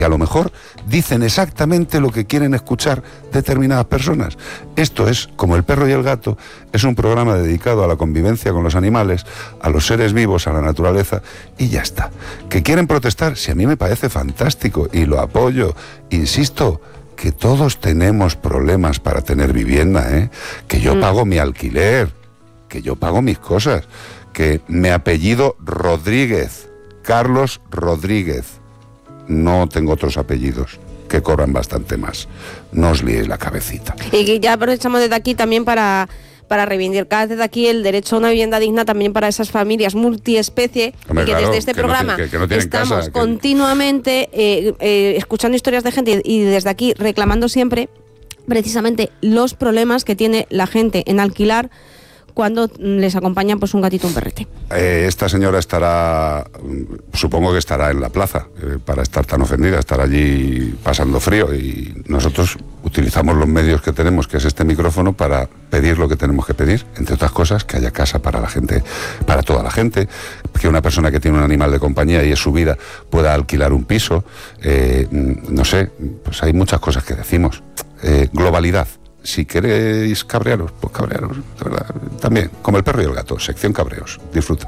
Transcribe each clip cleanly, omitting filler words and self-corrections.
a lo mejor dicen exactamente lo que quieren escuchar determinadas personas. Esto es, como El perro y el gato, es un programa dedicado a la convivencia con los animales, a los seres vivos, a la naturaleza, y ya está. ¿Que quieren protestar? Si a mí me parece fantástico y lo apoyo, insisto, que todos tenemos problemas para tener vivienda, que yo pago mi alquiler, que yo pago mis cosas, que me apellido Rodríguez, Carlos Rodríguez. No tengo otros apellidos que cobran bastante más. No os liéis la cabecita. Y que ya aprovechamos desde aquí también para reivindicar desde aquí el derecho a una vivienda digna también para esas familias multiespecie. Hombre, y que claro, desde este programa no estamos casa, continuamente escuchando historias de gente y desde aquí reclamando siempre precisamente los problemas que tiene la gente en alquilar cuando les acompañan pues un gatito o un perrete. Esta señora estará, supongo que estará en la plaza, para estar tan ofendida, estar allí pasando frío, y nosotros utilizamos los medios que tenemos, que es este micrófono, para pedir lo que tenemos que pedir, entre otras cosas, que haya casa para la gente, para toda la gente, que una persona que tiene un animal de compañía y es su vida pueda alquilar un piso, no sé, pues hay muchas cosas que decimos. Globalidad. Si queréis cabrearos, pues cabrearos, de verdad. También, como El perro y el gato, sección cabreos. Disfruta.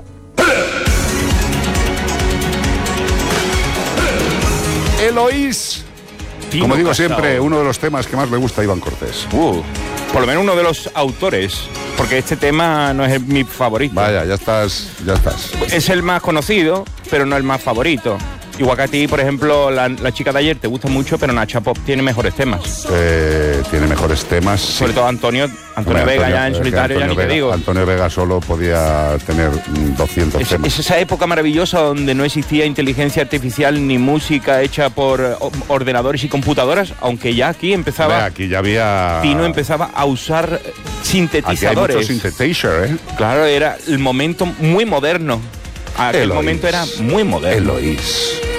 Eloís. Como digo siempre, uno de los temas que más le gusta a Iván Cortés. Por lo menos uno de los autores, porque este tema no es mi favorito. Vaya, ya estás. Es el más conocido, pero no el más favorito. Igual que a ti, por ejemplo, la chica de ayer te gusta mucho, pero Nacha Pop tiene mejores temas. Tiene mejores temas. Sobre todo Antonio Vega, ya en solitario, ya ni te digo. Antonio Vega solo podía tener 200 temas. Es esa época maravillosa donde no existía inteligencia artificial ni música hecha por ordenadores y computadoras, aunque ya aquí empezaba... Aquí ya había... Tino empezaba a usar sintetizadores. Aquí hay mucho synthesizer, Claro, era el momento muy moderno. Aquel momento era muy moderno. Eloís.